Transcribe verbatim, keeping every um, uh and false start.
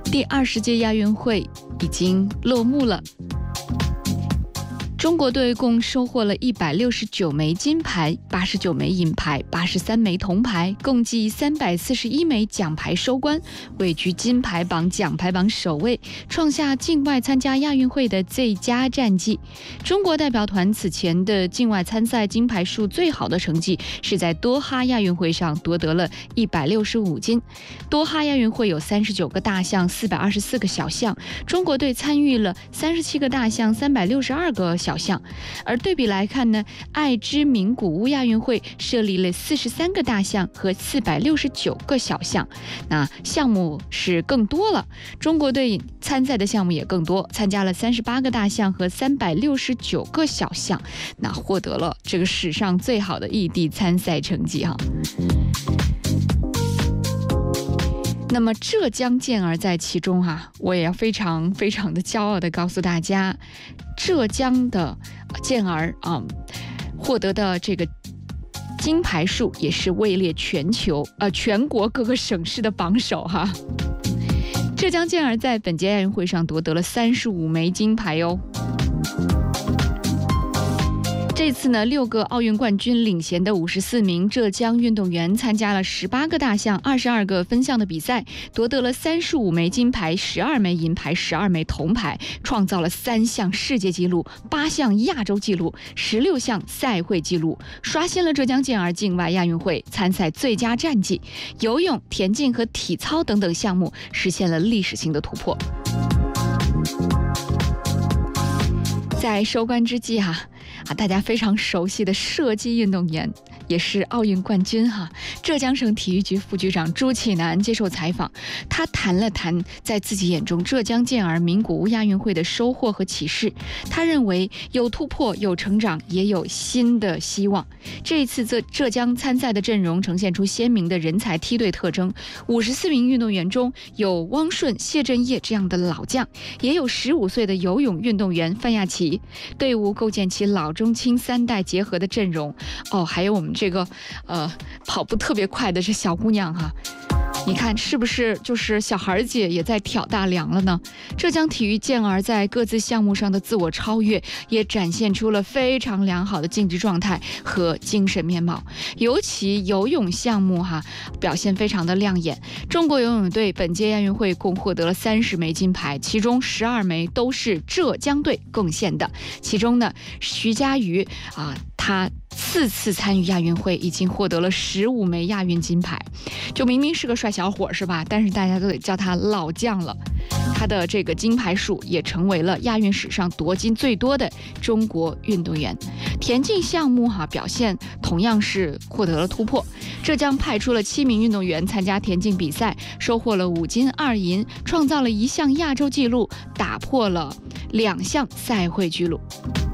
第二十届亚运会已经落幕了。中国队共收获了一百六十九枚金牌、八十九枚银牌、八十三枚铜牌，共计三百四十一枚奖牌收官，位居金牌榜、奖牌榜首位，创下境外参加亚运会的最佳战绩。中国代表团此前的境外参赛金牌数最好的成绩是在多哈亚运会上夺得了一百六十五金。多哈亚运会有三十九个大项、四百二十四个小项，中国队参与了三十七个大项、三百六十二个小项。而对比来看呢，爱知名古屋亚运会设立了四十三个大项和四百六十九个小项，那项目是更多了。中国队参赛的项目也更多，参加了三十八个大项和三百六十九个小项，那获得了这个史上最好的异地参赛成绩哈。那么浙江健儿在其中哈、啊，我也要非常非常的骄傲的告诉大家，浙江的健儿啊、嗯，获得的这个金牌数也是位列全球呃全国各个省市的榜首哈。浙江健儿在本届亚运会上夺得了三十五枚金牌哦。这次呢，六个奥运冠军领衔的五十四名浙江运动员参加了十八个大项、二十二个分项的比赛，夺得了三十五枚金牌、十二枚银牌、十二枚铜牌，创造了三项世界纪录、八项亚洲纪录、十六项赛会纪录，刷新了浙江健儿境外亚运会参赛最佳战绩。游泳、田径和体操等等项目实现了历史性的突破。在收官之际哈、啊。啊，大家非常熟悉的射击运动员，也是奥运冠军哈。浙江省体育局副局长朱启南接受采访，他谈了谈在自己眼中浙江健儿名古屋亚运会的收获和启示。他认为有突破、有成长，也有新的希望。这一次浙浙江参赛的阵容呈现出鲜明的人才梯队特征。五十四名运动员中有汪顺、谢震业这样的老将，也有十五岁的游泳运动员范亚琪。队伍构建起老中青三代结合的阵容哦，还有我们这个呃跑步特别快的这小姑娘哈、啊，你看是不是就是小孩姐也在挑大梁了呢？浙江体育健儿在各自项目上的自我超越，也展现出了非常良好的竞技状态和精神面貌。尤其游泳项目哈、啊，表现非常的亮眼。中国游泳队本届亚运会共获得了三十枚金牌，其中十二枚都是浙江队贡献的。其中呢，徐嘉余啊，他四次参与亚运会，已经获得了十五枚亚运金牌。就明明是个帅小伙是吧？但是大家都得叫他老将了。他的这个金牌数也成为了亚运史上夺金最多的中国运动员。田径项目哈、啊、表现同样是获得了突破。浙江派出了七名运动员参加田径比赛，收获了五金二银，创造了一项亚洲纪录，打破了两项赛会纪录。